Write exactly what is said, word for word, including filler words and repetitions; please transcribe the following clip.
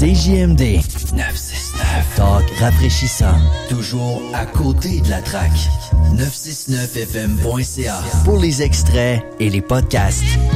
C J M D neuf cent soixante-neuf. Talk rafraîchissant. Toujours à côté de la traque. neuf cent soixante-neuf F M point C A pour les extraits et les podcasts.